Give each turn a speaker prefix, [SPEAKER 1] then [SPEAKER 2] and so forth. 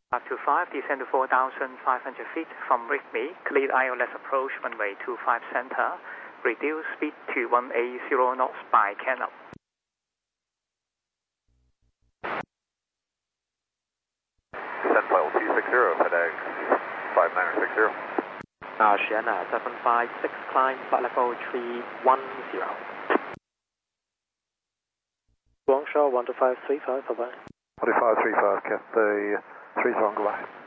[SPEAKER 1] 525, descend to 4,500 feet from RIGME, clear ILS approach runway 25 center, reduce speed to 180 knots by canal.
[SPEAKER 2] Descent flight 260, FedEx 5960.
[SPEAKER 3] Sienna 756, climb flight level 310.
[SPEAKER 4] Longshore 12535, bye-bye.
[SPEAKER 2] 4535, Cathay 30, goodbye.